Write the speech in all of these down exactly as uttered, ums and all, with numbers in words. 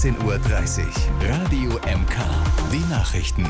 zehn Uhr dreißig. Radio M K. Die Nachrichten.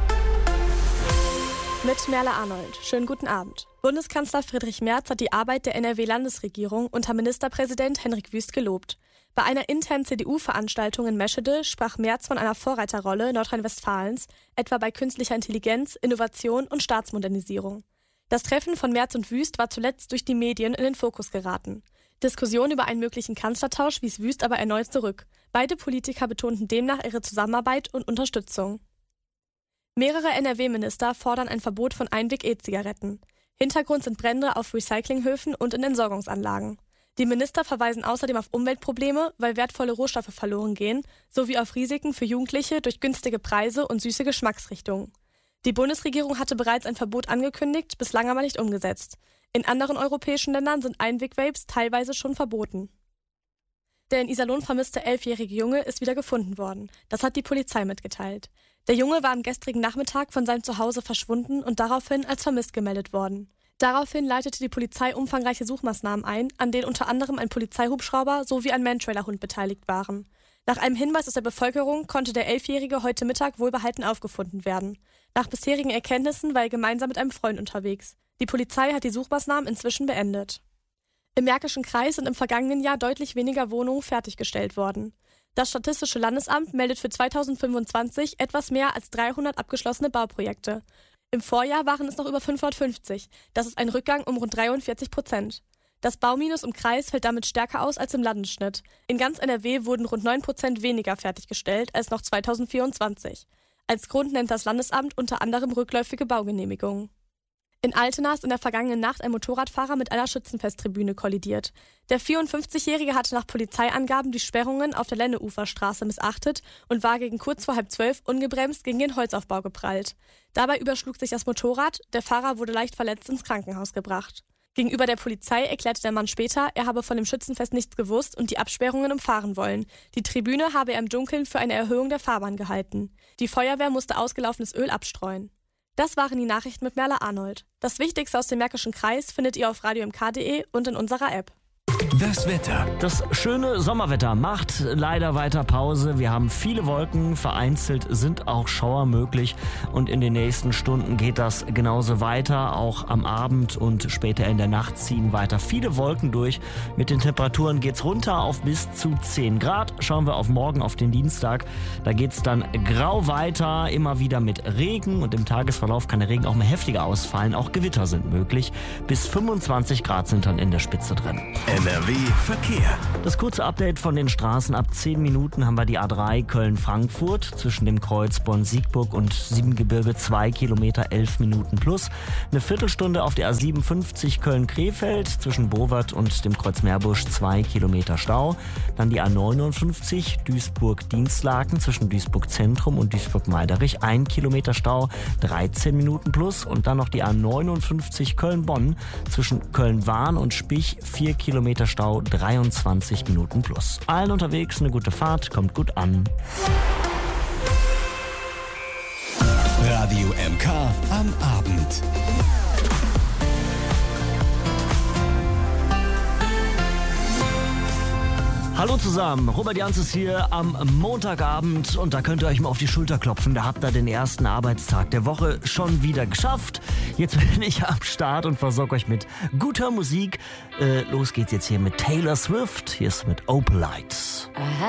Mit Merle Arnold. Schönen guten Abend. Bundeskanzler Friedrich Merz hat die Arbeit der N R W-Landesregierung unter Ministerpräsident Hendrik Wüst gelobt. Bei einer internen C D U-Veranstaltung in Meschede sprach Merz von einer Vorreiterrolle Nordrhein-Westfalens, etwa bei künstlicher Intelligenz, Innovation und Staatsmodernisierung. Das Treffen von Merz und Wüst war zuletzt durch die Medien in den Fokus geraten. Diskussion über einen möglichen Kanzlertausch wies Wüst aber erneut zurück. Beide Politiker betonten demnach ihre Zusammenarbeit und Unterstützung. Mehrere N R W-Minister fordern ein Verbot von Einweg-E-Zigaretten. Hintergrund sind Brände auf Recyclinghöfen und in Entsorgungsanlagen. Die Minister verweisen außerdem auf Umweltprobleme, weil wertvolle Rohstoffe verloren gehen, sowie auf Risiken für Jugendliche durch günstige Preise und süße Geschmacksrichtungen. Die Bundesregierung hatte bereits ein Verbot angekündigt, bislang aber nicht umgesetzt. In anderen europäischen Ländern sind Einweg-Vapes teilweise schon verboten. Der in Iserlohn vermisste elfjährige Junge ist wieder gefunden worden. Das hat die Polizei mitgeteilt. Der Junge war am gestrigen Nachmittag von seinem Zuhause verschwunden und daraufhin als vermisst gemeldet worden. Daraufhin leitete die Polizei umfangreiche Suchmaßnahmen ein, an denen unter anderem ein Polizeihubschrauber sowie ein Mantrailer-Hund beteiligt waren. Nach einem Hinweis aus der Bevölkerung konnte der Elfjährige heute Mittag wohlbehalten aufgefunden werden. Nach bisherigen Erkenntnissen war er gemeinsam mit einem Freund unterwegs. Die Polizei hat die Suchmaßnahmen inzwischen beendet. Im Märkischen Kreis sind im vergangenen Jahr deutlich weniger Wohnungen fertiggestellt worden. Das Statistische Landesamt meldet für zweitausendfünfundzwanzig etwas mehr als dreihundert abgeschlossene Bauprojekte. Im Vorjahr waren es noch über fünfhundertfünfzig. Das ist ein Rückgang um rund dreiundvierzig Prozent. Das Bauminus im Kreis fällt damit stärker aus als im Landesschnitt. In ganz N R W wurden rund neun Prozent weniger fertiggestellt als noch zweitausendvierundzwanzig. Als Grund nennt das Landesamt unter anderem rückläufige Baugenehmigungen. In Altena ist in der vergangenen Nacht ein Motorradfahrer mit einer Schützenfesttribüne kollidiert. Der vierundfünfzigjährige hatte nach Polizeiangaben die Sperrungen auf der Lenneuferstraße missachtet und war gegen kurz vor halb zwölf ungebremst gegen den Holzaufbau geprallt. Dabei überschlug sich das Motorrad, der Fahrer wurde leicht verletzt ins Krankenhaus gebracht. Gegenüber der Polizei erklärte der Mann später, er habe von dem Schützenfest nichts gewusst und die Absperrungen umfahren wollen. Die Tribüne habe er im Dunkeln für eine Erhöhung der Fahrbahn gehalten. Die Feuerwehr musste ausgelaufenes Öl abstreuen. Das waren die Nachrichten mit Merle Arnold. Das Wichtigste aus dem Märkischen Kreis findet ihr auf radio m k punkt d e und in unserer App. Das Wetter. Das schöne Sommerwetter macht leider weiter Pause. Wir haben viele Wolken, vereinzelt sind auch Schauer möglich und in den nächsten Stunden geht das genauso weiter. Auch am Abend und später in der Nacht ziehen weiter viele Wolken durch. Mit den Temperaturen geht's runter auf bis zu zehn Grad. Schauen wir auf morgen, auf den Dienstag. Da geht's dann grau weiter, immer wieder mit Regen und im Tagesverlauf kann der Regen auch mal heftiger ausfallen. Auch Gewitter sind möglich. Bis fünfundzwanzig Grad sind dann in der Spitze drin. N R W Verkehr. Das kurze Update von den Straßen. Ab zehn Minuten haben wir die A drei Köln-Frankfurt zwischen dem Kreuz Bonn-Siegburg und Siebengebirge zwei Kilometer, elf Minuten plus. Eine Viertelstunde auf der A siebenundfünfzig Köln-Krefeld zwischen Bowert und dem Kreuz Meerbusch zwei Kilometer Stau. Dann die A neunundfünfzig Duisburg-Dienstlaken zwischen Duisburg-Zentrum und Duisburg-Meiderich ein Kilometer Stau, dreizehn Minuten plus. Und dann noch die A neunundfünfzig Köln-Bonn zwischen Köln-Wahn und Spich vier Kilometer Stau, dreiundzwanzig Minuten plus. Allen unterwegs eine gute Fahrt, kommt gut an. Radio M K am Abend. Hallo zusammen, Robert Jans ist hier am Montagabend und da könnt ihr euch mal auf die Schulter klopfen. Da habt ihr den ersten Arbeitstag der Woche schon wieder geschafft. Jetzt bin ich am Start und versorge euch mit guter Musik. Äh, los geht's jetzt hier mit Taylor Swift. Hier ist mit Opal Lights.